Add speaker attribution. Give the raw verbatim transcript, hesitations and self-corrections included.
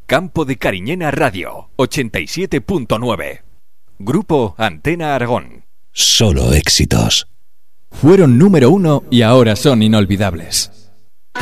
Speaker 1: Campo de Cariñena Radio, ochenta y siete punto nueve. Grupo Antena Aragón.
Speaker 2: Solo éxitos.
Speaker 3: Fueron número uno y ahora son inolvidables.